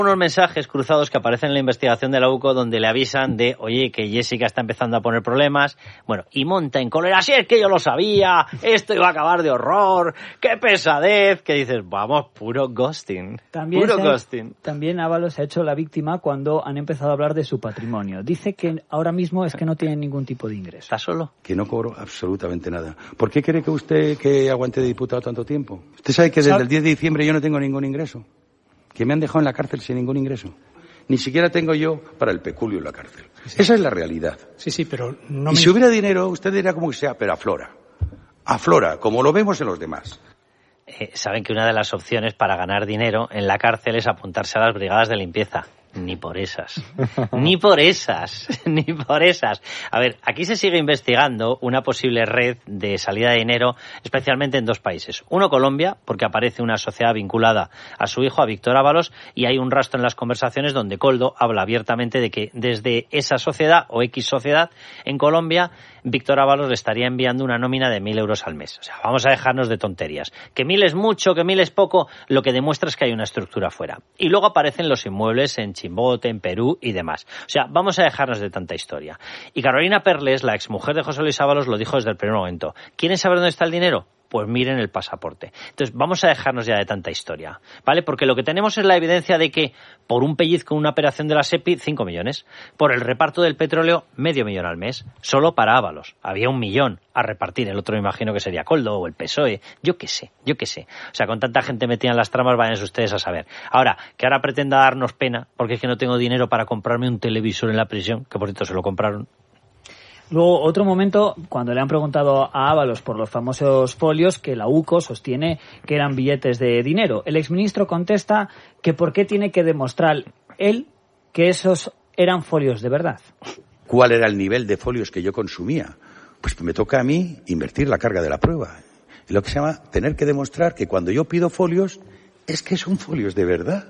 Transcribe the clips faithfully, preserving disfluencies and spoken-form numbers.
Unos mensajes cruzados que aparecen en la investigación de la U C O donde le avisan de, oye, que Jessica está empezando a poner problemas, bueno, y monta en cólera, así es que yo lo sabía, esto iba a acabar de horror, qué pesadez, que dices, vamos, puro ghosting, también puro se, ghosting. También Ábalos se ha hecho la víctima cuando han empezado a hablar de su patrimonio. Dice que ahora mismo es que no tiene ningún tipo de ingreso. ¿Está solo? Que no cobro absolutamente nada. ¿Por qué cree que usted que aguante de diputado tanto tiempo? Usted sabe que desde ¿Sabe? el diez de diciembre yo no tengo ningún ingreso. Que me han dejado en la cárcel sin ningún ingreso. Ni siquiera tengo yo para el peculio en la cárcel. Sí. Esa es la realidad. Sí, sí, pero no y me... si hubiera dinero, usted dirá como que sea, pero aflora. Aflora, como lo vemos en los demás. Eh, saben que una de las opciones para ganar dinero en la cárcel es apuntarse a las brigadas de limpieza. Ni por esas, ni por esas, ni por esas. A ver, aquí se sigue investigando una posible red de salida de dinero, especialmente en dos países. Uno, Colombia, porque aparece una sociedad vinculada a su hijo, a Víctor Ábalos, y hay un rastro en las conversaciones donde Koldo habla abiertamente de que desde esa sociedad, o X sociedad, en Colombia, Víctor Ábalos le estaría enviando una nómina de mil euros al mes. O sea, vamos a dejarnos de tonterías. Que mil es mucho, que mil es poco, lo que demuestra es que hay una estructura fuera. Y luego aparecen los inmuebles en Chimbote, en Perú y demás. O sea, vamos a dejarnos de tanta historia. Y Carolina Perles, la exmujer de José Luis Ábalos, lo dijo desde el primer momento. ¿Quieren saber dónde está el dinero? Pues miren el pasaporte. Entonces, vamos a dejarnos ya de tanta historia, ¿vale? Porque lo que tenemos es la evidencia de que por un pellizco, una operación de la SEPI, cinco millones. Por el reparto del petróleo, medio millón al mes. Solo para Ábalos. Había un millón a repartir. El otro me imagino que sería Koldo o el P S O E. Yo qué sé, yo qué sé. O sea, con tanta gente metida en las tramas, vayan ustedes a saber. Ahora, que ahora pretenda darnos pena, porque es que no tengo dinero para comprarme un televisor en la prisión, que por cierto se lo compraron. Luego, otro momento, cuando le han preguntado a Ábalos por los famosos folios, que la U C O sostiene que eran billetes de dinero. El exministro contesta que por qué tiene que demostrar él que esos eran folios de verdad. ¿Cuál era el nivel de folios que yo consumía? Pues me toca a mí invertir la carga de la prueba. Es lo que se llama tener que demostrar que cuando yo pido folios, es que son folios de verdad.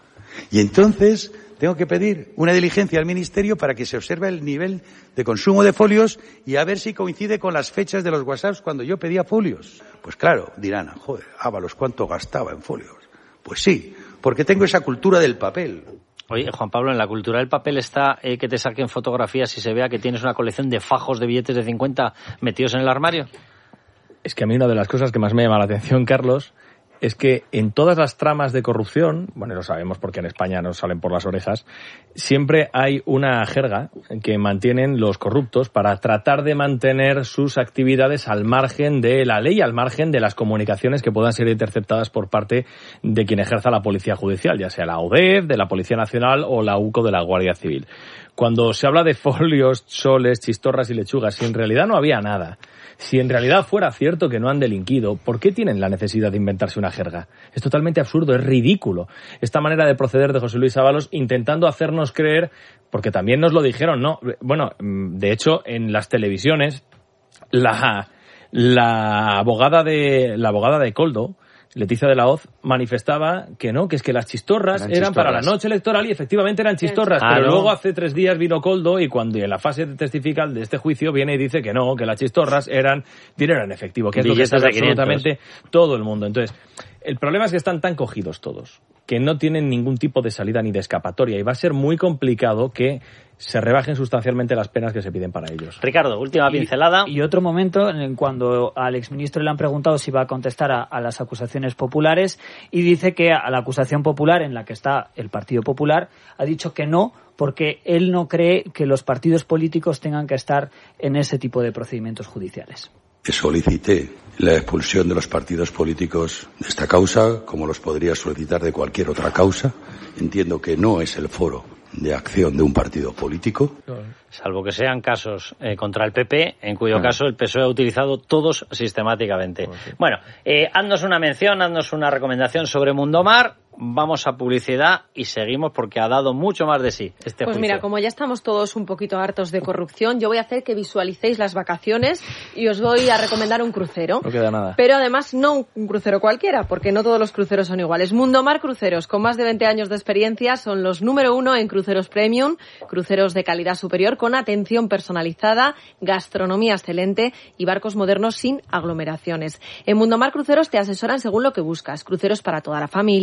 Y entonces tengo que pedir una diligencia al Ministerio para que se observe el nivel de consumo de folios y a ver si coincide con las fechas de los WhatsApps cuando yo pedía folios. Pues claro, dirán, joder, Ábalos, ¿cuánto gastaba en folios? Pues sí, porque tengo esa cultura del papel. Oye, Juan Pablo, en la cultura del papel está eh, que te saquen fotografías y se vea que tienes una colección de fajos de billetes de cincuenta metidos en el armario. Es que a mí una de las cosas que más me llama la atención, Carlos, es que en todas las tramas de corrupción, bueno, lo sabemos porque en España nos salen por las orejas, siempre hay una jerga que mantienen los corruptos para tratar de mantener sus actividades al margen de la ley, al margen de las comunicaciones que puedan ser interceptadas por parte de quien ejerza la Policía Judicial, ya sea la U D E F, de la Policía Nacional o la U C O de la Guardia Civil. Cuando se habla de folios, soles, chistorras y lechugas, si en realidad no había nada, si en realidad fuera cierto que no han delinquido, ¿por qué tienen la necesidad de inventarse una jerga? Es totalmente absurdo, es ridículo. Esta manera de proceder de José Luis Ábalos intentando hacernos creer, porque también nos lo dijeron, ¿no? Bueno, de hecho, en las televisiones, la, la abogada de, la abogada de Koldo, Leticia de la Hoz, manifestaba que no, que es que las chistorras eran, eran para la noche electoral y efectivamente eran chistorras, ah, pero no. Luego hace tres días vino Koldo y cuando en la fase testifical de este juicio viene y dice que no, que las chistorras eran dinero en efectivo, que es lo que sabe absolutamente todo el mundo. Entonces, el problema es que están tan cogidos todos, que no tienen ningún tipo de salida ni de escapatoria y va a ser muy complicado que se rebajen sustancialmente las penas que se piden para ellos. Ricardo, última pincelada. Y, y otro momento en cuando al exministro le han preguntado si va a contestar a, a las acusaciones populares y dice que a la acusación popular en la que está el Partido Popular ha dicho que no, porque él no cree que los partidos políticos tengan que estar en ese tipo de procedimientos judiciales. Solicité la expulsión de los partidos políticos de esta causa, como los podría solicitar de cualquier otra causa. Entiendo que no es el foro de acción de un partido político. Salvo que sean casos eh, contra el P P, en cuyo ah. caso el P S O E ha utilizado todos sistemáticamente. Okay. Bueno, eh, haznos una mención, haznos una recomendación sobre Mundomar. Vamos a publicidad y seguimos porque ha dado mucho más de sí este Pues juicio. Mira, como ya estamos todos un poquito hartos de corrupción, yo voy a hacer que visualicéis las vacaciones y os voy a recomendar un crucero. No queda nada. Pero además no un crucero cualquiera, porque no todos los cruceros son iguales. Mundomar Cruceros, con más de veinte años de experiencia, son los número uno en cruceros premium, cruceros de calidad superior, con atención personalizada, gastronomía excelente y barcos modernos sin aglomeraciones. En Mundomar Cruceros te asesoran según lo que buscas. Cruceros para toda la familia, para los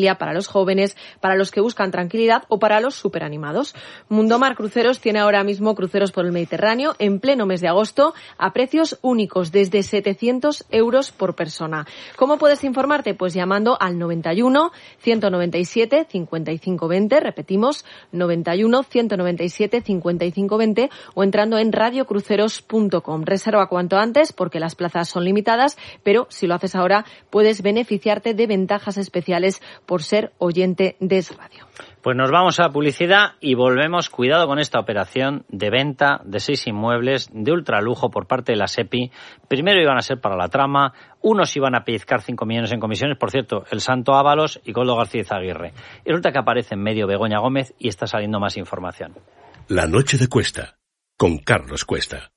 los jóvenes, para los que buscan tranquilidad o para los superanimados. Mundomar Cruceros tiene ahora mismo cruceros por el Mediterráneo en pleno mes de agosto a precios únicos, desde setecientos euros por persona. ¿Cómo puedes informarte? Pues llamando al noventa y uno, ciento noventa y siete, cincuenta y cinco veinte, repetimos, noventa y uno, ciento noventa y siete, cincuenta y cinco veinte, o entrando en radio cruceros punto com. Reserva cuanto antes porque las plazas son limitadas, pero si lo haces ahora puedes beneficiarte de ventajas especiales por ser oyente de Es Radio. Pues nos vamos a publicidad y volvemos. Cuidado con esta operación de venta de seis inmuebles de ultralujo por parte de la SEPI. Primero iban a ser para la trama, unos iban a pellizcar cinco millones en comisiones, por cierto, el Santo Ábalos y Coldo García Izaguirre. Y resulta que aparece en medio Begoña Gómez y está saliendo más información. La noche de Cuesta, con Carlos Cuesta.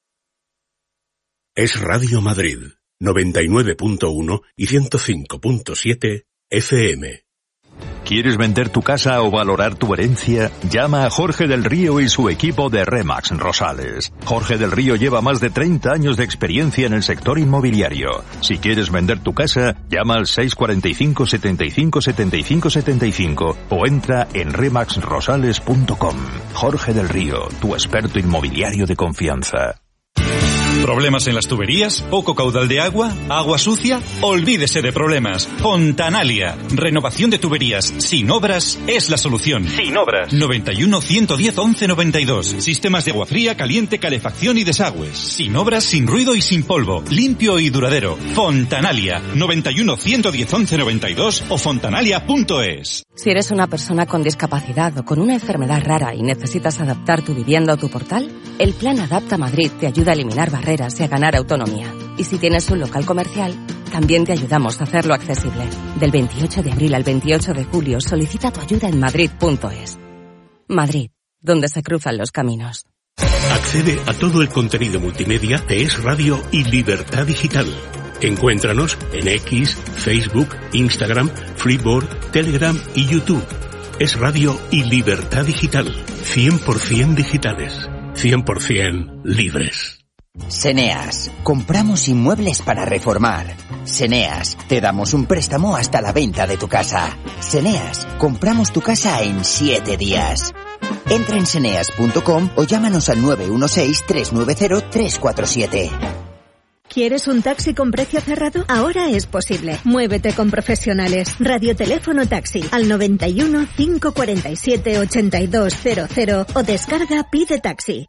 Es Radio Madrid, noventa y nueve punto uno y ciento cinco punto siete F M. ¿Quieres vender tu casa o valorar tu herencia? Llama a Jorge del Río y su equipo de Remax Rosales. Jorge del Río lleva más de treinta años de experiencia en el sector inmobiliario. Si quieres vender tu casa, llama al seis cuatro cinco, setenta y cinco, setenta y cinco, setenta y cinco o entra en remax rosales punto com. Jorge del Río, tu experto inmobiliario de confianza. ¿Problemas en las tuberías? ¿Poco caudal de agua? ¿Agua sucia? Olvídese de problemas. Fontanalia. Renovación de tuberías sin obras es la solución. Sin obras. noventa y uno, ciento diez, once noventa y dos. Sistemas de agua fría, caliente, calefacción y desagües. Sin obras, sin ruido y sin polvo. Limpio y duradero. Fontanalia. noventa y uno, ciento diez, once noventa y dos o fontanalia punto es. Si eres una persona con discapacidad o con una enfermedad rara y necesitas adaptar tu vivienda o tu portal, el Plan Adapta Madrid te ayuda a eliminar barreras y a ganar autonomía. Y si tienes un local comercial, también te ayudamos a hacerlo accesible. Del veintiocho de abril al veintiocho de julio, solicita tu ayuda en madrid punto es. Madrid, donde se cruzan los caminos. Accede a todo el contenido multimedia de Es Radio y Libertad Digital. Encuéntranos en X, Facebook, Instagram, Freeboard, Telegram y YouTube. Es Radio y Libertad Digital. cien por ciento digitales. cien por ciento libres. Seneas, compramos inmuebles para reformar. Seneas, te damos un préstamo hasta la venta de tu casa. Seneas, compramos tu casa en siete días. Entra en seneas punto com o llámanos al nueve uno seis, tres nueve cero, tres cuatro siete. ¿Quieres un taxi con precio cerrado? Ahora es posible. Muévete con profesionales. Radioteléfono taxi al noventa y uno, cinco cuarenta y siete, ochenta y dos cero cero o descarga Pide Taxi.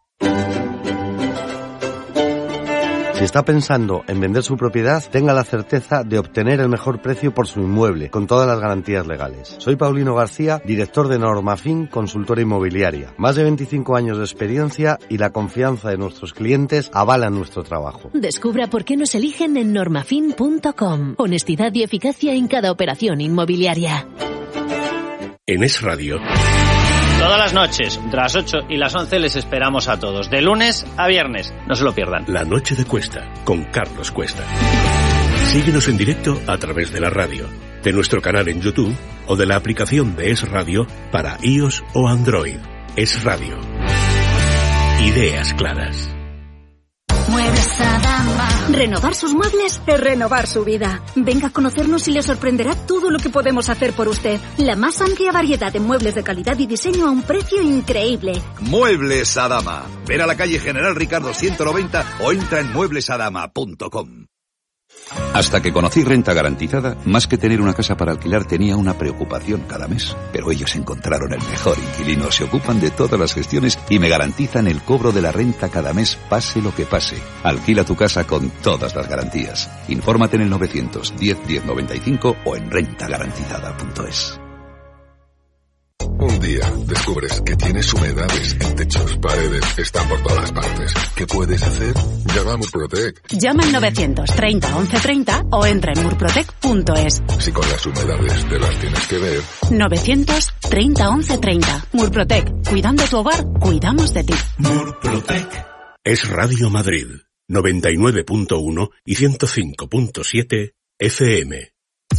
Si está pensando en vender su propiedad, tenga la certeza de obtener el mejor precio por su inmueble, con todas las garantías legales. Soy Paulino García, director de Normafin, consultora inmobiliaria. Más de veinticinco años de experiencia y la confianza de nuestros clientes avalan nuestro trabajo. Descubra por qué nos eligen en normafin punto com. Honestidad y eficacia en cada operación inmobiliaria. En Es Radio. Todas las noches, entre las ocho y las once, les esperamos a todos. De lunes a viernes. No se lo pierdan. La noche de Cuesta, con Carlos Cuesta. Síguenos en directo a través de la radio, de nuestro canal en YouTube o de la aplicación de Es Radio para iOS o Android. Es Radio. Ideas claras. Muebles Adama. Renovar sus muebles es renovar su vida. Venga a conocernos y le sorprenderá todo lo que podemos hacer por usted. La más amplia variedad de muebles de calidad y diseño a un precio increíble. Muebles Adama. Ven a la calle General Ricardo ciento noventa o entra en muebles adama punto com. Hasta que conocí Renta Garantizada, más que tener una casa para alquilar tenía una preocupación cada mes. Pero ellos encontraron el mejor inquilino, se ocupan de todas las gestiones y me garantizan el cobro de la renta cada mes, pase lo que pase. Alquila tu casa con todas las garantías. Infórmate en el novecientos diez, diez noventa y cinco o en renta garantizada punto es. Un día descubres que tienes humedades en techos, paredes, están por todas partes. ¿Qué puedes hacer? Llama a Murprotec. Llama al novecientos treinta, once treinta o entra en murprotec punto es. Si con las humedades te las tienes que ver. novecientos treinta, once treinta. Murprotec. Cuidando tu hogar, cuidamos de ti. Murprotec. Es Radio Madrid, noventa y nueve punto uno y ciento cinco punto siete F M.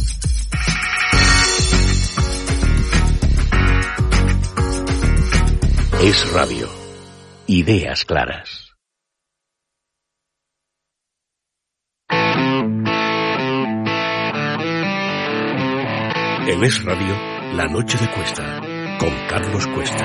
Es Radio. Ideas claras. En Es Radio, La Noche de Cuesta, con Carlos Cuesta.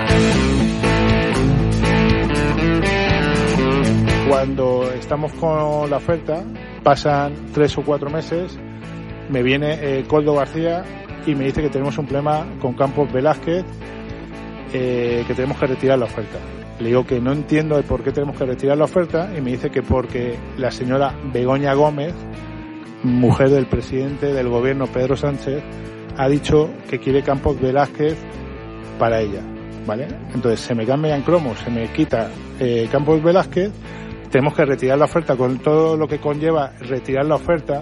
Cuando estamos con la oferta, pasan tres o cuatro meses, me viene eh, Koldo García y me dice que tenemos un problema con Campos Velázquez, eh, que tenemos que retirar la oferta. Le digo que no entiendo el por qué tenemos que retirar la oferta y me dice que porque la señora Begoña Gómez, mujer del presidente del gobierno Pedro Sánchez, ha dicho que quiere Campos Velázquez para ella, ¿vale? Entonces se me cambia en cromo, se me quita eh, Campos Velázquez, tenemos que retirar la oferta con todo lo que conlleva retirar la oferta.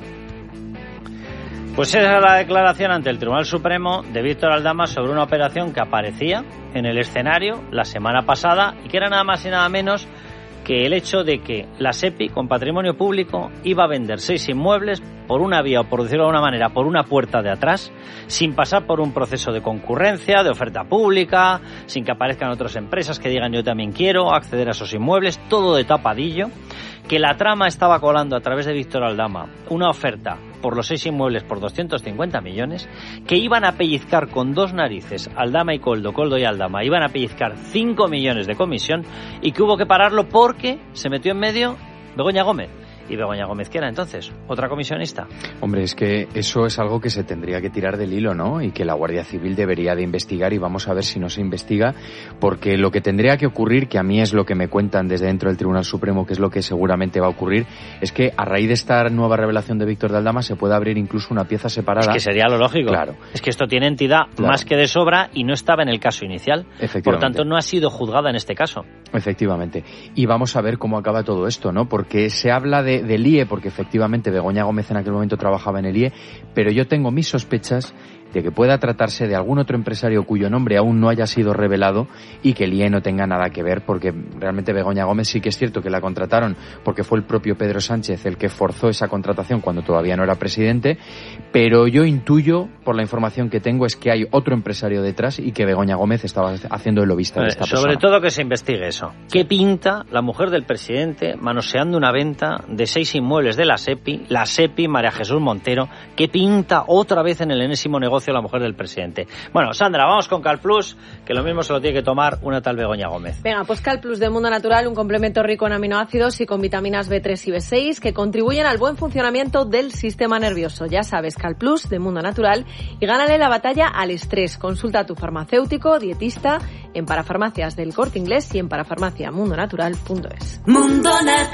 Pues esa es la declaración ante el Tribunal Supremo de Víctor Aldama sobre una operación que aparecía en el escenario la semana pasada y que era nada más y nada menos que el hecho de que la SEPI, con patrimonio público, iba a vender seis inmuebles por una vía, o por decirlo de alguna manera, por una puerta de atrás, sin pasar por un proceso de concurrencia, de oferta pública, sin que aparezcan otras empresas que digan yo también quiero acceder a esos inmuebles, todo de tapadillo, que la trama estaba colando a través de Víctor Aldama una oferta por los seis inmuebles por doscientos cincuenta millones, que iban a pellizcar con dos narices Aldama y Koldo, Koldo y Aldama, iban a pellizcar cinco millones de comisión y que hubo que pararlo porque se metió en medio Begoña Gómez. ¿Y Begoña Gómez qué era entonces? ¿Otra comisionista? Hombre, es que eso es algo que se tendría que tirar del hilo, ¿no? Y que la Guardia Civil debería de investigar y vamos a ver si no se investiga, porque lo que tendría que ocurrir, que a mí es lo que me cuentan desde dentro del Tribunal Supremo, que es lo que seguramente va a ocurrir, es que a raíz de esta nueva revelación de Víctor de Aldama se puede abrir incluso una pieza separada. Es que sería lo lógico. Claro. Es que esto tiene entidad claro. más que de sobra y no estaba en el caso inicial. Por tanto, no ha sido juzgada en este caso. Efectivamente. Y vamos a ver cómo acaba todo esto, ¿no? Porque se habla de, del I E, porque efectivamente Begoña Gómez en aquel momento trabajaba en el I E, pero yo tengo mis sospechas de que pueda tratarse de algún otro empresario cuyo nombre aún no haya sido revelado y que el I E no tenga nada que ver, porque realmente Begoña Gómez sí que es cierto que la contrataron porque fue el propio Pedro Sánchez el que forzó esa contratación cuando todavía no era presidente, pero yo intuyo, por la información que tengo, es que hay otro empresario detrás y que Begoña Gómez estaba haciendo el lobista de esta persona. Sobre todo que se investigue eso. ¿Qué pinta la mujer del presidente manoseando una venta de seis inmuebles de la SEPI, la SEPI, María Jesús Montero? ¿Qué pinta otra vez en el enésimo negocio la mujer del presidente? Bueno, Sandra, vamos con CalPlus, que lo mismo se lo tiene que tomar una tal Begoña Gómez. Venga, pues CalPlus de Mundo Natural, un complemento rico en aminoácidos y con vitaminas B tres y B seis que contribuyen al buen funcionamiento del sistema nervioso. Ya sabes, CalPlus de Mundo Natural, y gánale la batalla al estrés. Consulta a tu farmacéutico, dietista, en Parafarmacias del Corte Inglés y en parafarmacia mundo natural punto es. Mundo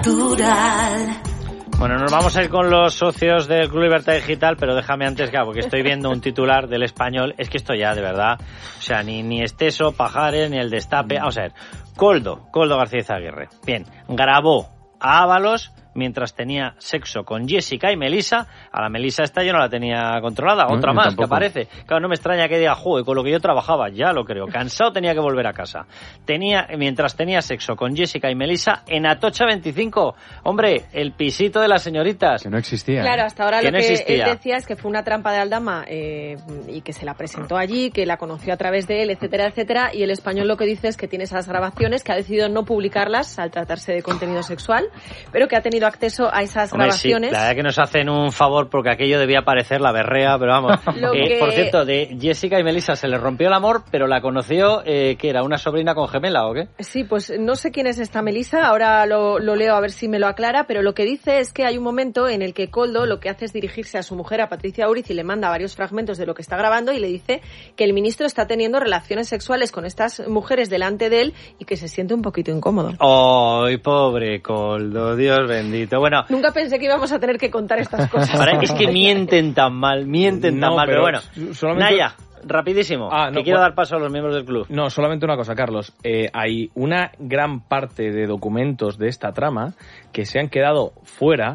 Natural. Bueno, nos vamos a ir con los socios del Club Libertad Digital, pero déjame antes, claro, porque estoy viendo un titular del Español. Es que esto ya, de verdad, o sea, ni, ni Esteso, Pajares, ni el Destape. Vamos a ver, Koldo, Koldo García Izaguirre. Bien, grabó a Ábalos mientras tenía sexo con Jessica y Melissa. A la Melissa esta yo no la tenía controlada, no, otra más tampoco. Que aparece. Claro, no me extraña que diga, joder, con lo que yo trabajaba, ya lo creo. Cansado tenía que volver a casa. Tenía, mientras tenía sexo con Jessica y Melissa en Atocha veinticinco. Hombre, el pisito de las señoritas. Que no existía. Claro, hasta ahora lo no que existía. él decía es que fue una trampa de Aldama eh, y que se la presentó allí, que la conoció a través de él, etcétera, etcétera. Y el Español lo que dice es que tiene esas grabaciones, que ha decidido no publicarlas al tratarse de contenido sexual, pero que ha tenido acceso a esas Hombre, grabaciones. Sí, la verdad que nos hacen un favor porque aquello debía parecer la berrea, pero vamos. eh, que... Por cierto, de Jessica y Melissa se les rompió el amor, pero la conoció, eh, ¿qué era? ¿Una sobrina con gemela o qué? Sí, pues no sé quién es esta Melissa, ahora lo, lo leo a ver si me lo aclara, pero lo que dice es que hay un momento en el que Koldo lo que hace es dirigirse a su mujer, a Patricia Uriz, y le manda varios fragmentos de lo que está grabando y le dice que el ministro está teniendo relaciones sexuales con estas mujeres delante de él y que se siente un poquito incómodo. ¡Ay, pobre Koldo! Dios bendito. Bueno, nunca pensé que íbamos a tener que contar estas cosas. Ahora, es que mienten tan mal, mienten no, tan mal, pero, pero bueno. Solamente... Naya, rapidísimo, ah, que no, quiero bueno, dar paso a los miembros del club. No, solamente una cosa, Carlos. Eh, hay una gran parte de documentos de esta trama que se han quedado fuera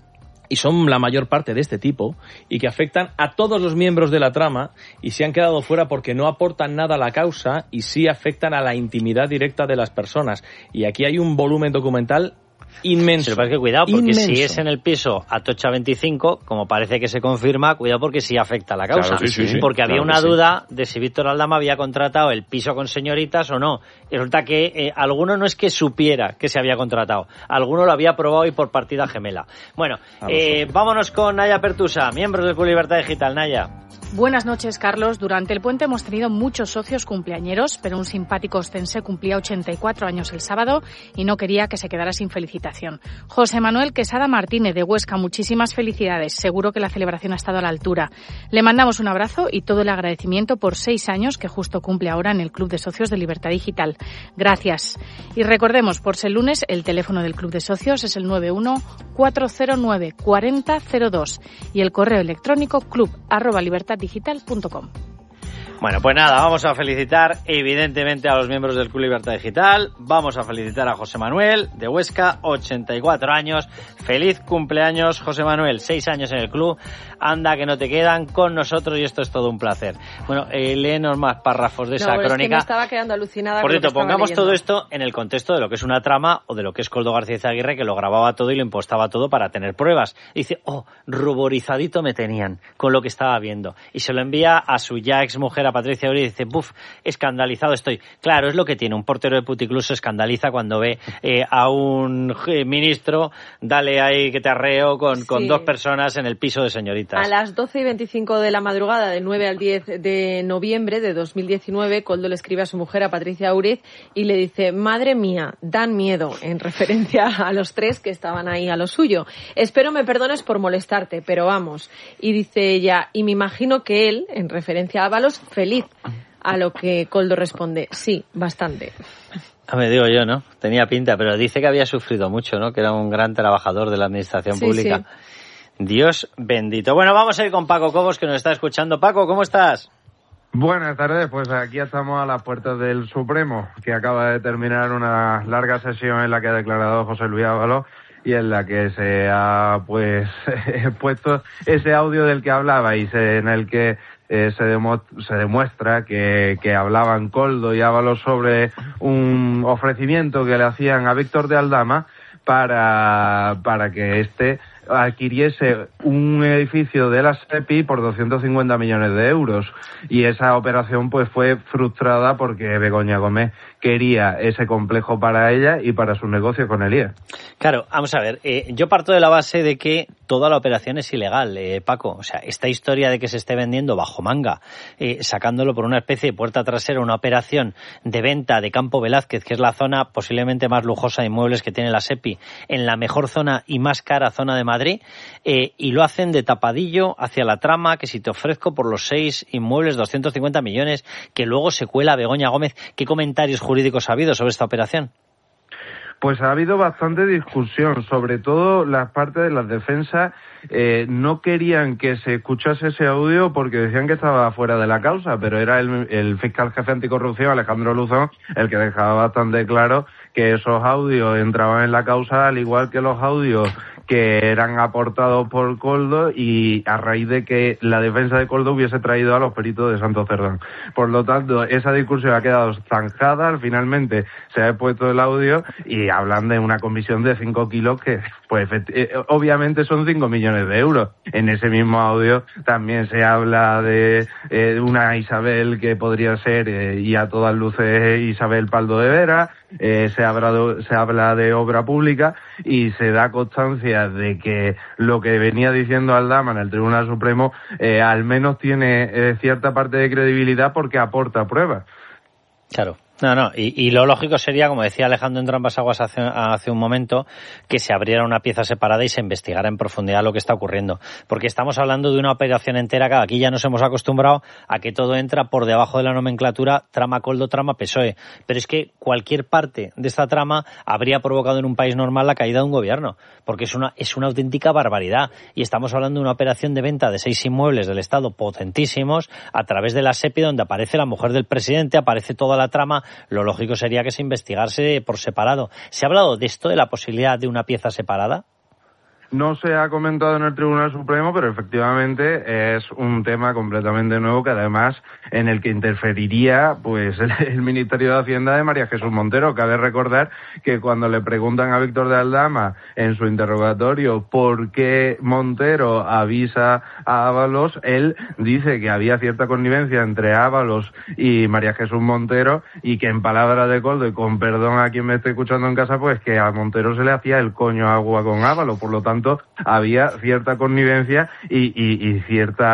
y son la mayor parte de este tipo y que afectan a todos los miembros de la trama y se han quedado fuera porque no aportan nada a la causa y sí afectan a la intimidad directa de las personas. Y aquí hay un volumen documental inmenso. Pero parece que cuidado, porque inmenso. Si es en el piso Atocha veinticinco, como parece que se confirma, cuidado porque sí afecta a la causa. Claro, sí, sí, sí. Porque Claro había una sí. duda de si Víctor Aldama había contratado el piso con señoritas o no. Y resulta que eh, alguno no es que supiera que se había contratado, alguno lo había probado y por partida gemela. Bueno, eh, vámonos con Naya Pertusa, miembro del Club Libertad Digital. Naya. Buenas noches, Carlos. Durante el puente hemos tenido muchos socios cumpleañeros, pero un simpático ostense cumplía ochenta y cuatro años el sábado y no quería que se quedara sin felicitación. José Manuel Quesada Martínez, de Huesca, muchísimas felicidades. Seguro que la celebración ha estado a la altura. Le mandamos un abrazo y todo el agradecimiento por seis años que justo cumple ahora en el Club de Socios de Libertad Digital. Gracias. Y recordemos, por ser lunes, el teléfono del Club de Socios es el nueve uno cuatro cero nueve cuatro cero cero dos y el correo electrónico club arroba libertad digital punto com. Bueno, pues nada, vamos a felicitar evidentemente a los miembros del Club Libertad Digital. Vamos a felicitar a José Manuel de Huesca, ochenta y cuatro años. Feliz cumpleaños, José Manuel. Seis años en el club. Anda, que no te quedan con nosotros y esto es todo un placer. Bueno, eh, léenos más párrafos de esa no, crónica. Es que me estaba quedando alucinada. Por cierto, pongamos leyendo. todo esto en el contexto de lo que es una trama o de lo que es Koldo García Izaguirre, que lo grababa todo y lo impostaba todo para tener pruebas. Y dice, oh, ruborizadito me tenían con lo que estaba viendo. Y se lo envía a su ya exmujer, a Patricia Uri, y dice, buf, escandalizado estoy. Claro, es lo que tiene. Un portero de puticlub se escandaliza cuando ve eh, a un eh, ministro, dale ahí que te arreo con, sí. con dos personas en el piso de señoritas. A las doce y veinticinco de la madrugada, del nueve al diez de noviembre de dos mil diecinueve, Koldo le escribe a su mujer, a Patricia Uriz, y le dice, madre mía, dan miedo, en referencia a los tres que estaban ahí a lo suyo. Espero me perdones por molestarte, pero vamos. Y dice ella, y me imagino que él, en referencia a Ábalos, feliz. A lo que Koldo responde, sí, bastante. Ah, me digo yo, ¿no? Tenía pinta, pero dice que había sufrido mucho, ¿no? Que era un gran trabajador de la administración sí, pública. Sí. Dios bendito. Bueno, vamos a ir con Paco Cobos, que nos está escuchando. Paco, ¿cómo estás? Buenas tardes, pues aquí estamos a las puertas del Supremo, que acaba de terminar una larga sesión en la que ha declarado José Luis Ábalos y en la que se ha pues puesto ese audio del que hablabais, en el que eh, se, demo, se demuestra que, que hablaban Koldo y Ábalos sobre un ofrecimiento que le hacían a Víctor de Aldama para, para que éste adquiriese un edificio de la SEPI por doscientos cincuenta millones de euros, y esa operación pues fue frustrada porque Begoña Gómez quería ese complejo para ella y para sus negocios con el I E. Claro, vamos a ver, eh, yo parto de la base de que toda la operación es ilegal, eh, Paco. O sea, esta historia de que se esté vendiendo bajo manga, eh, sacándolo por una especie de puerta trasera, una operación de venta de Campo Velázquez, que es la zona posiblemente más lujosa de inmuebles que tiene la SEPI, en la mejor zona y más cara zona de Madrid, eh, y lo hacen de tapadillo hacia la trama, que si te ofrezco por los seis inmuebles doscientos cincuenta millones, que luego se cuela Begoña Gómez. ¿Qué comentarios jurídicos ha habido sobre esta operación? Pues ha habido bastante discusión, sobre todo las partes de las defensas eh, no querían que se escuchase ese audio porque decían que estaba fuera de la causa, pero era el, el fiscal jefe anticorrupción, Alejandro Luzón, el que dejaba bastante claro que esos audios entraban en la causa, al igual que los audios que eran aportados por Koldo, y a raíz de que la defensa de Koldo hubiese traído a los peritos de Santo Cerdán. Por lo tanto, esa discusión ha quedado zanjada, finalmente se ha puesto el audio y hablan de una comisión de cinco kilos que, pues, eh, obviamente son cinco millones de euros. En ese mismo audio también se habla de eh, una Isabel que podría ser, eh, y a todas luces, Isabel Paldo de Vera. Eh, se, habla de, se habla de obra pública y se da constancia de que lo que venía diciendo Aldama en el Tribunal Supremo eh, al menos tiene eh, cierta parte de credibilidad porque aporta pruebas. Claro. No, no, y, y lo lógico sería, como decía Alejandro en Trampas Aguas hace, hace un momento, que se abriera una pieza separada y se investigara en profundidad lo que está ocurriendo. Porque estamos hablando de una operación entera que aquí ya nos hemos acostumbrado a que todo entra por debajo de la nomenclatura trama Koldo, trama P S O E. Pero es que cualquier parte de esta trama habría provocado en un país normal la caída de un gobierno. Porque es una, es una auténtica barbaridad. Y estamos hablando de una operación de venta de seis inmuebles del Estado potentísimos a través de la SEPI, donde aparece la mujer del presidente, aparece toda la trama. Lo lógico sería que se investigase por separado. ¿Se ha hablado de esto, de la posibilidad de una pieza separada? No se ha comentado en el Tribunal Supremo, pero efectivamente es un tema completamente nuevo que además en el que interferiría pues el, el Ministerio de Hacienda de María Jesús Montero. Cabe recordar que cuando le preguntan a Víctor de Aldama en su interrogatorio por qué Montero avisa a Ábalos, él dice que había cierta connivencia entre Ábalos y María Jesús Montero y que en palabras de Koldo, y con perdón a quien me esté escuchando en casa, pues que a Montero se le hacía el coño agua con Ábalos. Por lo tanto, había cierta connivencia y, y, y cierta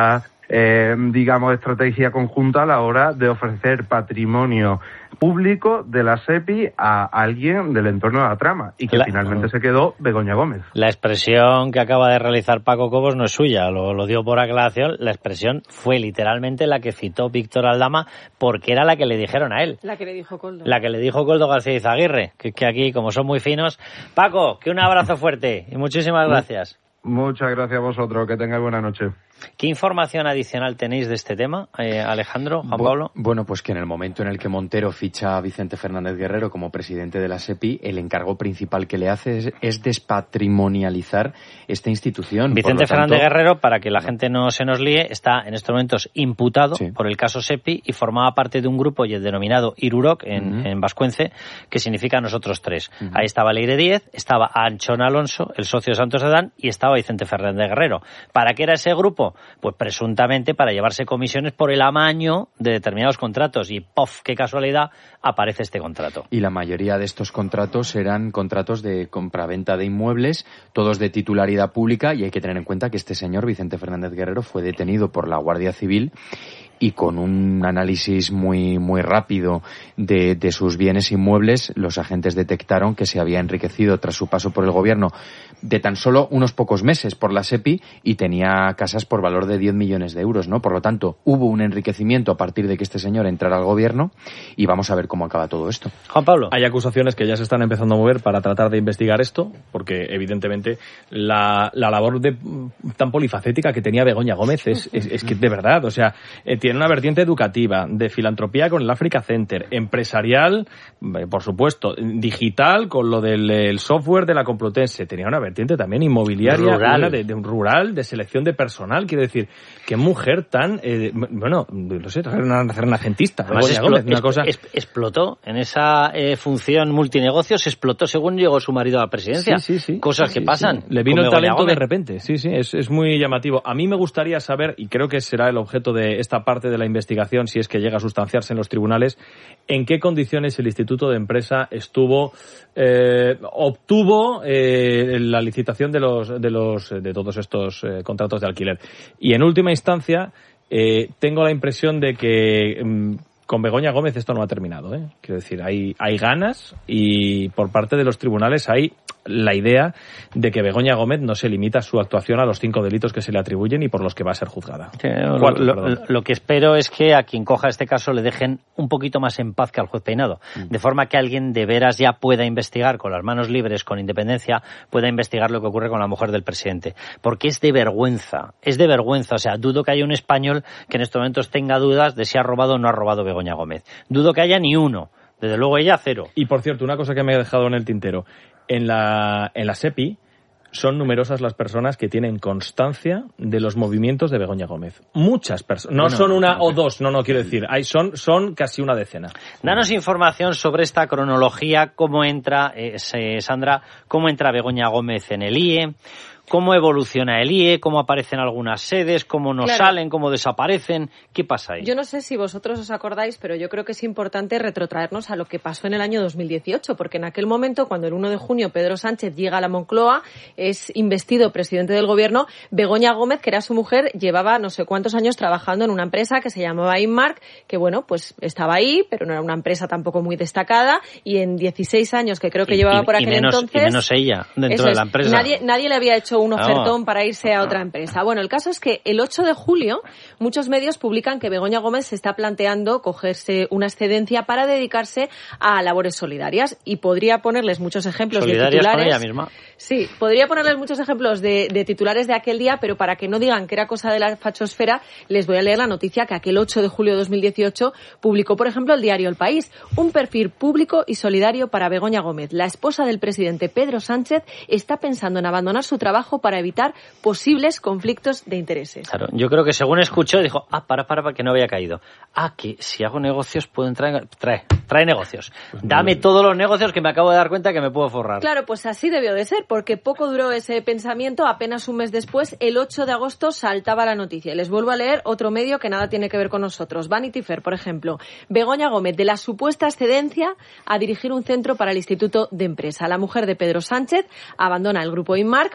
eh, digamos, estrategia conjunta a la hora de ofrecer patrimonio público de la SEPI a alguien del entorno de la trama, y que la, finalmente se quedó Begoña Gómez. La expresión que acaba de realizar Paco Cobos no es suya, lo, lo dio por aclaración. La expresión fue literalmente la que citó Víctor Aldama, porque era la que le dijeron a él. La que le dijo Koldo. La que le dijo Koldo García Izaguirre, que, que aquí, como son muy finos. Paco, que un abrazo fuerte y muchísimas gracias. Muchas gracias a vosotros, que tengáis buena noche. ¿Qué información adicional tenéis de este tema, eh, Alejandro, Juan Pablo? Bueno, pues que en el momento en el que Montero ficha a Vicente Fernández Guerrero como presidente de la SEPI, el encargo principal que le hace es, es despatrimonializar esta institución. Vicente tanto, Fernández Guerrero, para que la gente no se nos líe, está en estos momentos imputado sí. por el caso SEPI y formaba parte de un grupo denominado Iruroc en, uh-huh. en vascuence, que significa nosotros tres. Uh-huh. Ahí estaba Leire Díez, estaba Anchón Alonso, el socio de Santos Adán, y estaba Vicente Fernández Guerrero. ¿Para qué era ese grupo? Pues presuntamente para llevarse comisiones por el amaño de determinados contratos, y ¡pof!, qué casualidad, aparece este contrato. Y la mayoría de estos contratos eran contratos de compraventa de inmuebles, todos de titularidad pública, y hay que tener en cuenta que este señor, Vicente Fernández Guerrero, fue detenido por la Guardia Civil, y con un análisis muy muy rápido de, de sus bienes inmuebles, los agentes detectaron que se había enriquecido tras su paso por el gobierno de tan solo unos pocos meses por la SEPI, y tenía casas por valor de diez millones de euros, ¿no? Por lo tanto, hubo un enriquecimiento a partir de que este señor entrara al gobierno, y vamos a ver cómo acaba todo esto. Juan Pablo. Hay acusaciones que ya se están empezando a mover para tratar de investigar esto, porque evidentemente la, la labor de, tan polifacética que tenía Begoña Gómez es, es, es que de verdad, o sea, eh, tiene una vertiente educativa, de filantropía con el Africa Center, empresarial, eh, por supuesto, digital con lo del el software de la Complutense, tenía una vertiente también inmobiliaria, rural. Una de, de un rural, de selección de personal, quiero decir, qué mujer tan, eh, bueno, no sé, renacentista, Begoña Gómez, una cosa... Es, explotó en esa eh, función multinegocios, explotó según llegó su marido a la presidencia. Sí, sí, sí. Cosas sí, que pasan. Sí. Le vino el talento de repente, sí, sí, es, es muy llamativo. A mí me gustaría saber, y creo que será el objeto de esta parte de la investigación, si es que llega a sustanciarse en los tribunales, en qué condiciones el Instituto de Empresa estuvo, eh, obtuvo eh, la licitación de los, de los, de todos estos eh, contratos de alquiler. Y en última instancia, eh, tengo la impresión de que mm, con Begoña Gómez esto no ha terminado, ¿eh? Quiero decir, hay, hay ganas, y por parte de los tribunales hay la idea de que Begoña Gómez no se limita su actuación a los cinco delitos que se le atribuyen y por los que va a ser juzgada. Sí, Cuatro, lo, lo, lo que espero es que a quien coja este caso le dejen un poquito más en paz que al juez Peinado, mm. de forma que alguien de veras ya pueda investigar con las manos libres, con independencia, pueda investigar lo que ocurre con la mujer del presidente. Porque es de vergüenza, es de vergüenza. O sea, dudo que haya un español que en estos momentos tenga dudas de si ha robado o no ha robado Begoña Gómez. Dudo que haya ni uno. Desde luego ella, cero. Y por cierto, una cosa que me he dejado en el tintero. En la, en la SEPI son numerosas las personas que tienen constancia de los movimientos de Begoña Gómez. Muchas personas. No bueno, son una no, o dos, no, no quiero decir. Hay, son, son casi una decena. Danos información sobre esta cronología, cómo entra, eh, Sandra, cómo entra Begoña Gómez en el I E, cómo evoluciona el I E, cómo aparecen algunas sedes, cómo no claro. salen, cómo desaparecen. ¿Qué pasa ahí? Yo no sé si vosotros os acordáis, pero yo creo que es importante retrotraernos a lo que pasó en el año dos mil dieciocho, porque en aquel momento, cuando el uno de junio Pedro Sánchez llega a la Moncloa, es investido presidente del gobierno, Begoña Gómez, que era su mujer, llevaba no sé cuántos años trabajando en una empresa que se llamaba Inmark, que bueno, pues estaba ahí, pero no era una empresa tampoco muy destacada, y en dieciséis años que creo que y, llevaba y, por aquel y menos, entonces... Y menos ella, dentro de la empresa. Nadie, nadie le había hecho un ofertón no. para irse a otra empresa. Bueno, el caso es que el ocho de julio muchos medios publican que Begoña Gómez se está planteando cogerse una excedencia para dedicarse a labores solidarias, y podría ponerles muchos ejemplos de titulares. Con ella misma. Sí, podría ponerles muchos ejemplos de, de titulares de aquel día, pero para que no digan que era cosa de la fachosfera, les voy a leer la noticia que aquel ocho de julio de dos mil dieciocho publicó, por ejemplo, el diario El País. Un perfil público y solidario para Begoña Gómez. La esposa del presidente Pedro Sánchez está pensando en abandonar su trabajo para evitar posibles conflictos de intereses. Claro, yo creo que según escuchó dijo, ah, para, para, para, que no había caído. Ah, que si hago negocios puedo entrar en... Trae, trae negocios. Pues Dame no. todos los negocios que me acabo de dar cuenta que me puedo forrar. Claro, pues así debió de ser, porque poco duró ese pensamiento. Apenas un mes después, el ocho de agosto, saltaba la noticia. Y les vuelvo a leer otro medio que nada tiene que ver con nosotros. Vanity Fair, por ejemplo. Begoña Gómez, de la supuesta excedencia a dirigir un centro para el Instituto de Empresa. La mujer de Pedro Sánchez abandona el grupo Inmark para dirigir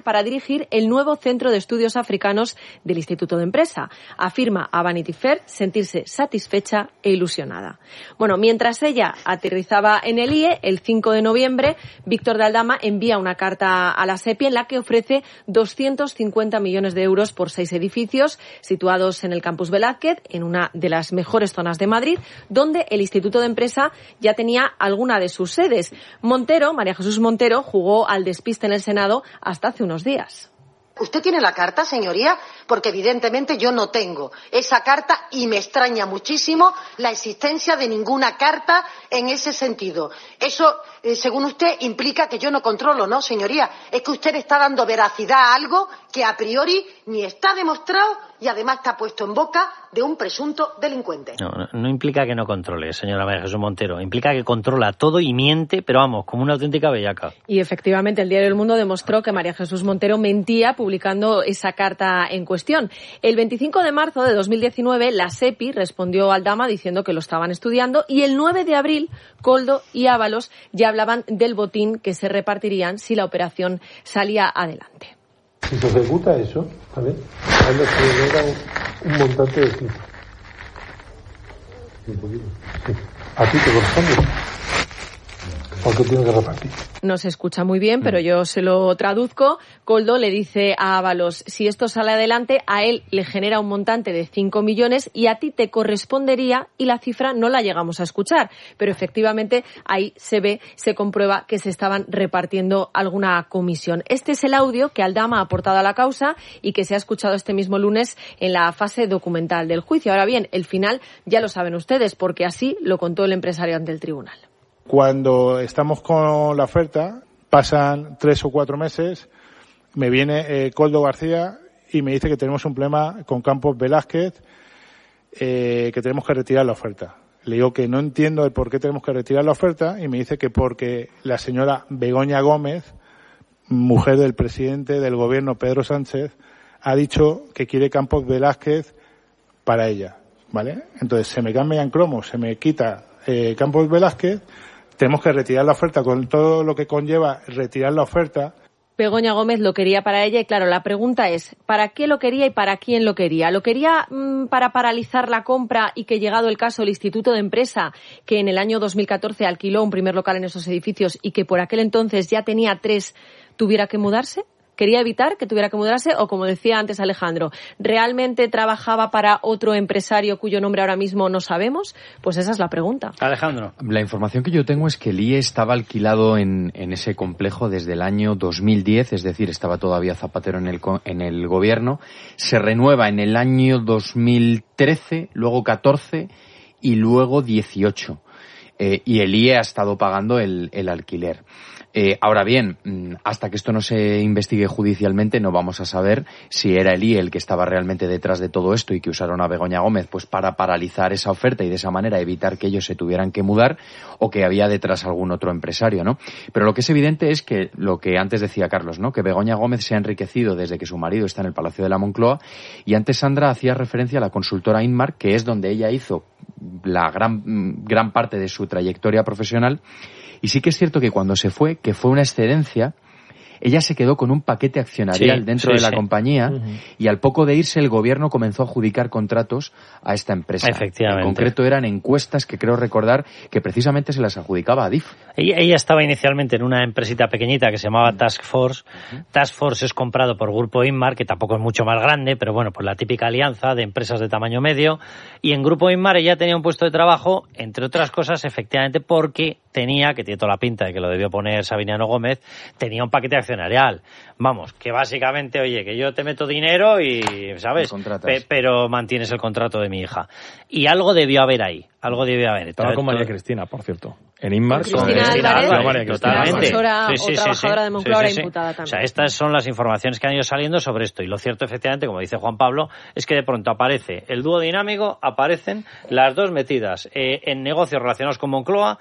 dirigir el nuevo Centro de Estudios Africanos del Instituto de Empresa. Afirma a Vanity Fair sentirse satisfecha e ilusionada. Bueno, mientras ella aterrizaba en el I E, el cinco de noviembre, Víctor de Aldama envía una carta a la SEPI en la que ofrece doscientos cincuenta millones de euros por seis edificios situados en el Campus Velázquez, en una de las mejores zonas de Madrid, donde el Instituto de Empresa ya tenía alguna de sus sedes. Montero, María Jesús Montero, jugó al despiste en el Senado hasta hace unos días. ¿Usted tiene la carta, señoría? Porque evidentemente yo no tengo esa carta y me extraña muchísimo la existencia de ninguna carta en ese sentido. Eso, eh, según usted, implica que yo no controlo, ¿no, señoría? Es que usted está dando veracidad a algo que a priori ni está demostrado y además está puesto en boca de un presunto delincuente. No, no, no implica que no controle, señora María Jesús Montero. Implica que controla todo y miente, pero vamos, como una auténtica bellaca. Y efectivamente el diario El Mundo demostró que María Jesús Montero mentía publicando esa carta en cuestión. El veinticinco de marzo de dos mil diecinueve la SEPI respondió a Aldama diciendo que lo estaban estudiando y el nueve de abril Koldo y Ábalos ya hablaban del botín que se repartirían si la operación salía adelante. Si se ejecuta eso, ¿vale? Hay que genera un, un montante de cifras. Un poquito. Sí. ¿A ti te corresponde? ¿Por qué tiene que repartir? No se escucha muy bien, pero yo se lo traduzco. Koldo le dice a Ábalos, si esto sale adelante, a él le genera un montante de cinco millones y a ti te correspondería, y la cifra no la llegamos a escuchar. Pero efectivamente ahí se ve, se comprueba que se estaban repartiendo alguna comisión. Este es el audio que Aldama ha aportado a la causa y que se ha escuchado este mismo lunes en la fase documental del juicio. Ahora bien, el final ya lo saben ustedes, porque así lo contó el empresario ante el tribunal. Cuando estamos con la oferta, pasan tres o cuatro meses, me viene eh, Koldo García y me dice que tenemos un problema con Campos Velázquez, eh, que tenemos que retirar la oferta. Le digo que no entiendo el por qué tenemos que retirar la oferta y me dice que porque la señora Begoña Gómez, mujer del presidente del gobierno Pedro Sánchez, ha dicho que quiere Campos Velázquez para ella, ¿vale? Entonces se me cambia en cromo, se me quita eh, Campos Velázquez. Tenemos que retirar la oferta con todo lo que conlleva retirar la oferta. Begoña Gómez lo quería para ella y claro, la pregunta es, ¿para qué lo quería y para quién lo quería? ¿Lo quería mmm, para paralizar la compra y que, llegado el caso, el Instituto de Empresa, que en el año dos mil catorce alquiló un primer local en esos edificios y que por aquel entonces ya tenía tres, tuviera que mudarse? ¿Quería evitar que tuviera que mudarse? O, como decía antes Alejandro, ¿realmente trabajaba para otro empresario cuyo nombre ahora mismo no sabemos? Pues esa es la pregunta. Alejandro. La información que yo tengo es que el I E estaba alquilado en, en ese complejo desde el año dos mil diez, es decir, estaba todavía Zapatero en el, en el gobierno. Se renueva en el año dos mil trece, luego catorce y luego dieciocho. Eh, y el I E ha estado pagando el, el alquiler. Eh, ahora bien, hasta que esto no se investigue judicialmente, no vamos a saber si era el I E el que estaba realmente detrás de todo esto y que usaron a Begoña Gómez pues para paralizar esa oferta y de esa manera evitar que ellos se tuvieran que mudar, o que había detrás algún otro empresario, ¿no? Pero lo que es evidente es que lo que antes decía Carlos, ¿no? Que Begoña Gómez se ha enriquecido desde que su marido está en el Palacio de la Moncloa, y antes Sandra hacía referencia a la consultora Inmar, que es donde ella hizo la gran, gran parte de su trayectoria profesional. Y sí que es cierto que cuando se fue, que fue una excedencia, ella se quedó con un paquete accionarial sí, dentro sí, de la sí. compañía, uh-huh. y al poco de irse el gobierno comenzó a adjudicar contratos a esta empresa. Efectivamente. En concreto eran encuestas que creo recordar que precisamente se las adjudicaba a D I F. Ella, ella estaba inicialmente en una empresita pequeñita que se llamaba Task Force. Uh-huh. Task Force es comprado por Grupo Inmar, que tampoco es mucho más grande, pero bueno, pues la típica alianza de empresas de tamaño medio. Y en Grupo Inmar ella tenía un puesto de trabajo, entre otras cosas, efectivamente, porque tenía, que tiene toda la pinta de que lo debió poner Sabiniano Gómez, tenía un paquete accionarial. Vamos, que básicamente, oye, que yo te meto dinero y, ¿sabes? Pe- pero mantienes el contrato de mi hija. Y algo debió haber ahí, algo debió haber. Estaba con María Cristina, por cierto. En Inmar. Con Cristina con Álvarez, Álvarez, María Cristina. Totalmente. Profesora sí, sí, o trabajadora sí, de Moncloa, sí, sí, sí. imputada también. O sea, estas son las informaciones que han ido saliendo sobre esto. Y lo cierto, efectivamente, como dice Juan Pablo, es que de pronto aparece el dúo dinámico, aparecen las dos metidas eh, en negocios relacionados con Moncloa,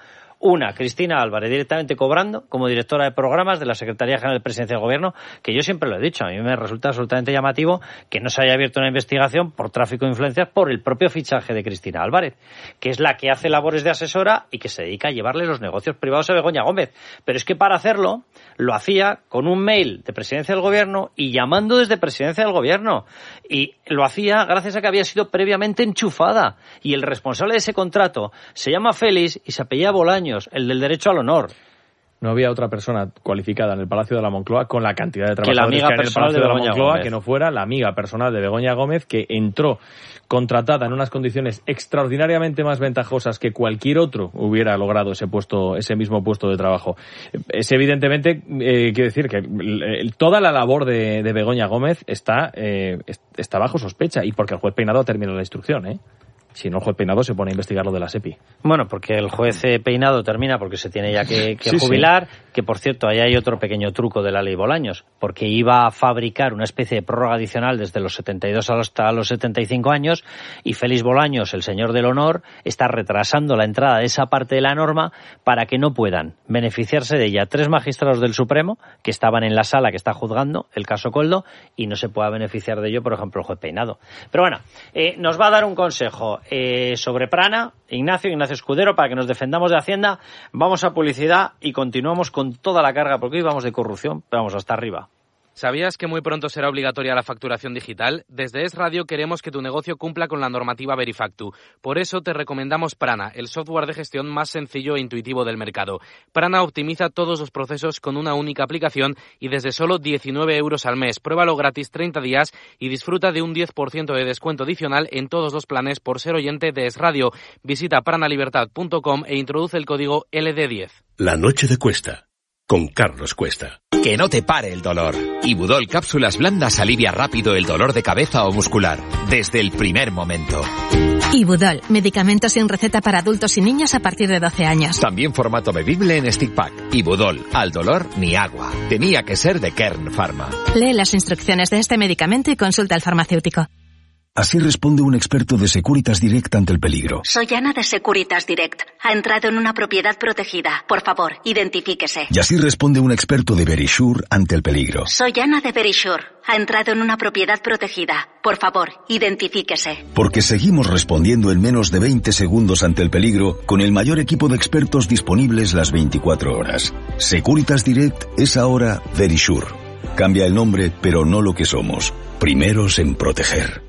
Una, Cristina Álvarez directamente cobrando como directora de programas de la Secretaría General de Presidencia del Gobierno, que yo siempre lo he dicho, a mí me resulta absolutamente llamativo que no se haya abierto una investigación por tráfico de influencias por el propio fichaje de Cristina Álvarez, que es la que hace labores de asesora y que se dedica a llevarle los negocios privados a Begoña Gómez. Pero es que para hacerlo lo hacía con un mail de Presidencia del Gobierno y llamando desde Presidencia del Gobierno. Y lo hacía gracias a que había sido previamente enchufada. Y el responsable de ese contrato se llama Félix y se apellida Bolaños, el del derecho al honor. No había otra persona cualificada en el Palacio de la Moncloa con la cantidad de trabajadores que, la amiga que hay en el Palacio de, de la Moncloa Gómez. Que no fuera la amiga personal de Begoña Gómez, que entró contratada en unas condiciones extraordinariamente más ventajosas que cualquier otro hubiera logrado ese puesto, ese mismo puesto de trabajo. Es evidentemente, eh, quiero decir que eh, toda la labor de, de Begoña Gómez está, eh, está bajo sospecha, y porque el juez Peinado ha terminado la instrucción, ¿eh? Si no, el juez Peinado se pone a investigar lo de la SEPI. Bueno, porque el juez Peinado termina porque se tiene ya que, que sí, jubilar, sí. Que por cierto, ahí hay otro pequeño truco de la ley Bolaños, porque iba a fabricar una especie de prórroga adicional desde los setenta y dos hasta los setenta y cinco años, y Félix Bolaños, el señor del honor, está retrasando la entrada de esa parte de la norma para que no puedan beneficiarse de ella tres magistrados del Supremo que estaban en la sala que está juzgando el caso Koldo, y no se pueda beneficiar de ello, por ejemplo, el juez Peinado. Pero bueno, eh, nos va a dar un consejo Eh, sobre Prana, Ignacio, Ignacio Escudero, para que nos defendamos de Hacienda. Vamos a publicidad y continuamos con toda la carga, porque hoy vamos de corrupción, pero vamos hasta arriba. ¿Sabías que muy pronto será obligatoria la facturación digital? Desde Es Radio queremos que tu negocio cumpla con la normativa Verifactu. Por eso te recomendamos Prana, el software de gestión más sencillo e intuitivo del mercado. Prana optimiza todos los procesos con una única aplicación y desde solo diecinueve euros al mes. Pruébalo gratis treinta días y disfruta de un diez por ciento de descuento adicional en todos los planes por ser oyente de Es Radio. Visita pranalibertad punto com e introduce el código L D diez. La noche de Cuesta, con Carlos Cuesta. Que no te pare el dolor. Ibudol Cápsulas Blandas alivia rápido el dolor de cabeza o muscular, desde el primer momento. Ibudol, medicamentos sin receta para adultos y niños a partir de doce años. También formato bebible en stick pack. Ibudol, al dolor ni agua. Tenía que ser de Kern Pharma. Lee las instrucciones de este medicamento y consulta al farmacéutico. Así responde un experto de Securitas Direct ante el peligro. Soy Ana de Securitas Direct. Ha entrado en una propiedad protegida. Por favor, identifíquese. Y así responde un experto de Verisure ante el peligro. Soy Ana de Verisure. Ha entrado en una propiedad protegida. Por favor, identifíquese. Porque seguimos respondiendo en menos de veinte segundos ante el peligro con el mayor equipo de expertos disponibles las veinticuatro horas. Securitas Direct es ahora Verisure. Cambia el nombre, pero no lo que somos. Primeros en proteger.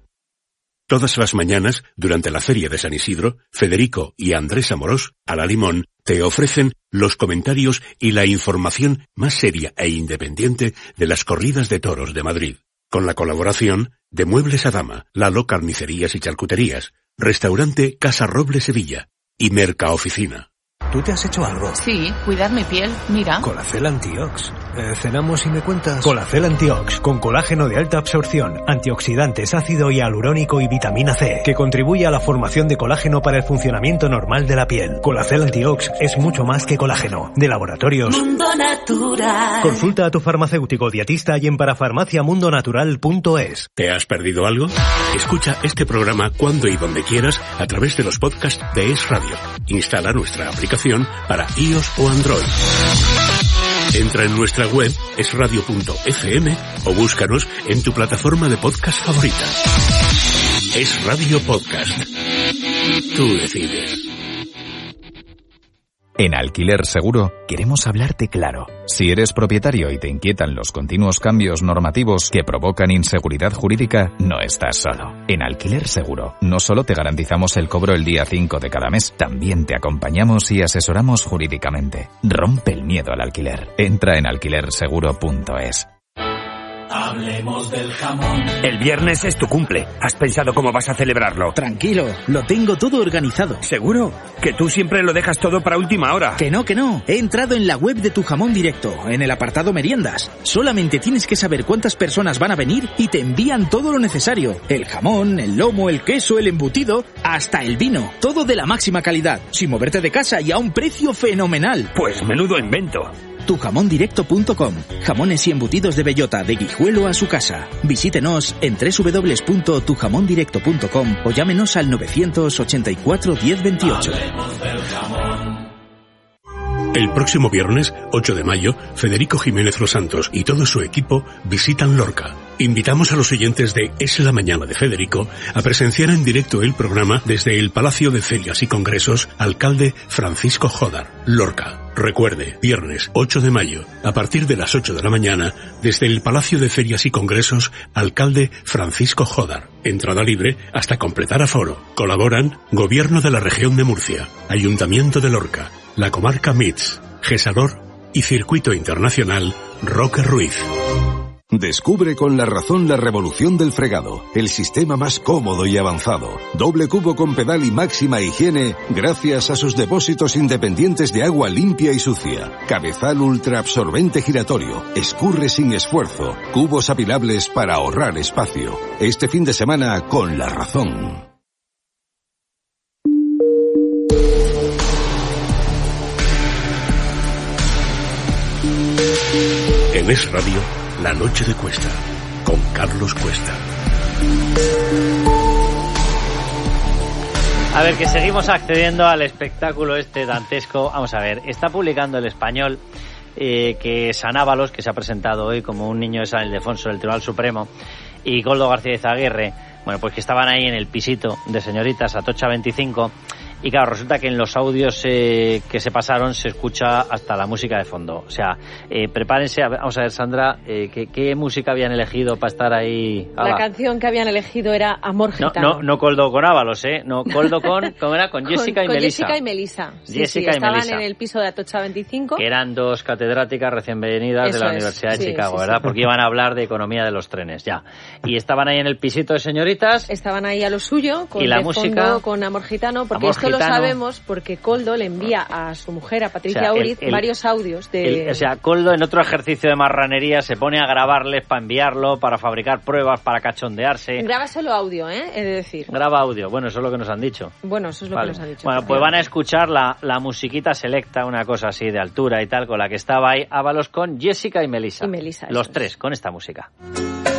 Todas las mañanas, durante la Feria de San Isidro, Federico y Andrés Amorós, a la Limón, te ofrecen los comentarios y la información más seria e independiente de las corridas de toros de Madrid. Con la colaboración de Muebles Adama, Lalo Carnicerías y Charcuterías, Restaurante Casa Roble Sevilla y Mercaoficina. ¿Tú te has hecho algo? Sí, cuidar mi piel, mira. Colacel Antiox. Eh, ¿Cenamos y me cuentas? Colacel Antiox, con colágeno de alta absorción, antioxidantes, ácido hialurónico y vitamina C, que contribuye a la formación de colágeno para el funcionamiento normal de la piel. Colacel Antiox es mucho más que colágeno. De Laboratorios Mundo Natural. Consulta a tu farmacéutico dietista y en parafarmaciamundonatural punto es. ¿Te has perdido algo? Escucha este programa cuando y donde quieras a través de los podcasts de Es Radio. Instala nuestra aplicación para iOS o Android. Entra en nuestra web es radio punto f m o búscanos en tu plataforma de podcast favorita. Es Radio Podcast. Tú decides. En Alquiler Seguro queremos hablarte claro. Si eres propietario y te inquietan los continuos cambios normativos que provocan inseguridad jurídica, no estás solo. En Alquiler Seguro no solo te garantizamos el cobro el día cinco de cada mes, también te acompañamos y asesoramos jurídicamente. Rompe el miedo al alquiler. Entra en alquiler seguro punto es. Hablemos del jamón. El viernes es tu cumple. ¿Has pensado cómo vas a celebrarlo? Tranquilo, lo tengo todo organizado. ¿Seguro? Que tú siempre lo dejas todo para última hora. Que no, que no. He entrado en la web de Tu Jamón Directo, en el apartado meriendas. Solamente tienes que saber cuántas personas van a venir y te envían todo lo necesario. El jamón, el lomo, el queso, el embutido, hasta el vino. Todo de la máxima calidad, sin moverte de casa y a un precio fenomenal. Pues menudo invento. tu jamón directo punto com. Jamones y embutidos de bellota, de Guijuelo a su casa. Visítenos en doble u doble u doble u punto tu jamón directo punto com o llámenos al novecientos ochenta y cuatro diez veintiocho. El próximo viernes, ocho de mayo, Federico Jiménez Los Santos y todo su equipo visitan Lorca. Invitamos a los oyentes de Es la Mañana de Federico a presenciar en directo el programa desde el Palacio de Ferias y Congresos Alcalde Francisco Jódar, Lorca. Recuerde, viernes ocho de mayo, a partir de las ocho de la mañana, desde el Palacio de Ferias y Congresos Alcalde Francisco Jódar. Entrada libre hasta completar aforo. Colaboran Gobierno de la Región de Murcia, Ayuntamiento de Lorca, la Comarca M I T S, Gesador y Circuito Internacional Roque Ruiz. Descubre con La Razón la revolución del fregado, el sistema más cómodo y avanzado. Doble cubo con pedal y máxima higiene gracias a sus depósitos independientes de agua limpia y sucia. Cabezal ultra absorbente giratorio, escurre sin esfuerzo, cubos apilables para ahorrar espacio. Este fin de semana con La Razón. En Es Radio, La Noche de Cuesta, con Carlos Cuesta. A ver, que seguimos accediendo al espectáculo este dantesco. Vamos a ver, está publicando El Español eh, que San Ábalos, que se ha presentado hoy como un niño de San Ildefonso del Tribunal Supremo, y Koldo García Izaguirre, bueno, pues que estaban ahí en el pisito de señoritas Atocha veinticinco. Y claro, resulta que en los audios eh, que se pasaron se escucha hasta la música de fondo. O sea, eh, prepárense, a ver, vamos a ver, Sandra, eh, ¿qué, ¿qué música habían elegido para estar ahí? La Ala. canción que habían elegido era Amor Gitano. No, no, no Koldo con Ábalos, ¿eh? No, Koldo con, ¿cómo era? Con Jessica con, y con Melissa. Jessica y Melissa. Sí, Jessica sí, y estaban Melissa. en el piso de Atocha veinticinco. Que eran dos catedráticas recién venidas Eso de la es, Universidad de sí, Chicago, sí, ¿verdad? sí. Porque iban a hablar de economía de los trenes, ya. Y estaban ahí en el pisito de señoritas. Estaban ahí a lo suyo, con y la de música fondo, con Amor Gitano, porque Amor esto Gitano. lo sabemos porque Koldo le envía a su mujer, a Patricia O sea, el- Uriz, el- varios audios de... El- o sea, Koldo en otro ejercicio de marranería se pone a grabarles para enviarlo, para fabricar pruebas, para cachondearse. Graba solo audio, ¿eh? He de decir. Graba audio. Bueno, eso es lo que nos han dicho. Bueno, eso es lo Vale. que nos han dicho. Bueno, pues van a escuchar la, la musiquita selecta, una cosa así de altura y tal, con la que estaba ahí Ábalos con Jessica y Melissa. Y Melissa, eso Los es. tres, con esta música.